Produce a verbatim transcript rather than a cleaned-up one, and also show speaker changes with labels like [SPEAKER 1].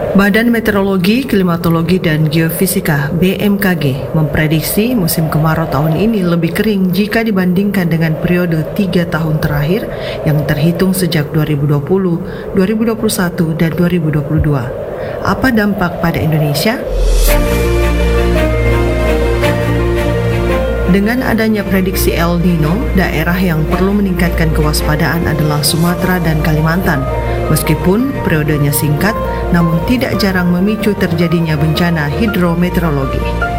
[SPEAKER 1] Badan Meteorologi, Klimatologi, dan Geofisika (B M K G) memprediksi musim kemarau tahun ini lebih kering jika dibandingkan dengan periode tiga tahun terakhir yang terhitung sejak dua ribu dua puluh, dua ribu dua puluh satu, dan dua ribu dua puluh dua. Apa dampak pada Indonesia? Dengan adanya prediksi El Nino, daerah yang perlu meningkatkan kewaspadaan adalah Sumatera dan Kalimantan. Meskipun periodenya singkat, namun tidak jarang memicu terjadinya bencana hidrometeorologi.